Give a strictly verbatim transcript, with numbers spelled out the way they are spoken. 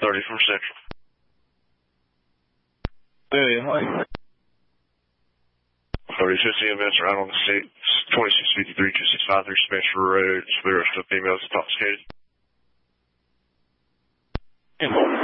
thirty from Central. Hey, hi. thirty-fifth E M S right on the six, twenty-six fifty-three, two six five three Spencer Road. Clear us to females intoxicated. Ten.